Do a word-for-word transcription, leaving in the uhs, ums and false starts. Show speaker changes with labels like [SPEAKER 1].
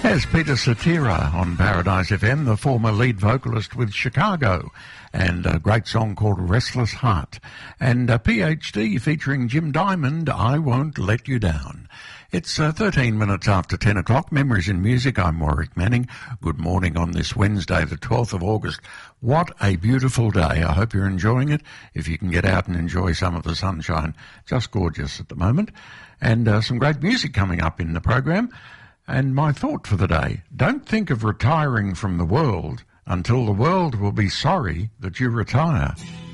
[SPEAKER 1] As Peter Cetera on Paradise F M, the former lead vocalist with Chicago, and a great song called Restless Heart. And a P H D featuring Jim Diamond, I Won't Let You Down. It's uh, thirteen minutes after ten o'clock. Memories in Music. I'm Warwick Manning. Good morning on this Wednesday, the twelfth of August. What a beautiful day. I hope you're enjoying it. If you can get out and enjoy some of the sunshine, just gorgeous at the moment. And uh, some great music coming up in the program. And my thought for the day, don't think of retiring from the world until the world will be sorry that you retire.